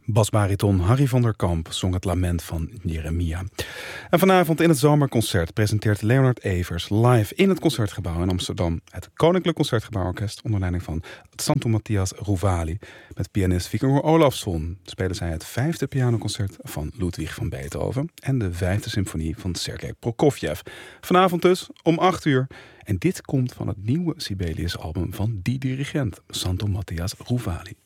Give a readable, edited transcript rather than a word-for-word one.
Basbariton Harry van der Kamp zong het lament van Jeremia. En vanavond in het Zomerconcert presenteert Leonard Evers live in het Concertgebouw in Amsterdam het Koninklijk Concertgebouworkest onder leiding van Santo Matthias Rouvali. Met pianist Viggo Olafsson spelen zij het 5e pianoconcert van Ludwig van Beethoven en de 5e symfonie van Sergei Prokofjev. Vanavond dus om 8 uur. En dit komt van het nieuwe Sibelius album van die dirigent, Santo Matthias Rouvali.